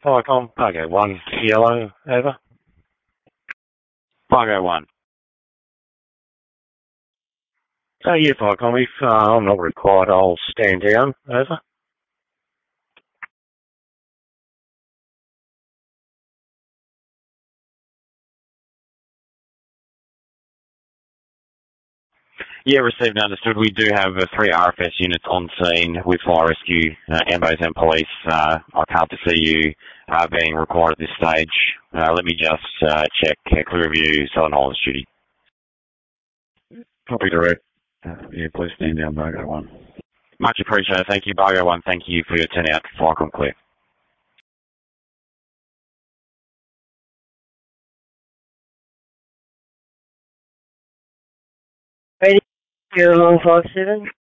Viacom, Fargo 1, yellow, over. Fargo 1. Yeah, Viacom, if I'm not required, I'll stand down, over. Yeah, received and understood. We do have 3 RFS units on scene with fire rescue, ambos and police. I can't see you being required at this stage. Let me just check. Clear review, Southern Highlands duty. Copy direct. Yeah, please stand down, Fargo 1. Much appreciated. Thank you, Fargo 1. Thank you for your turnout. Viacom clear. Radio 157.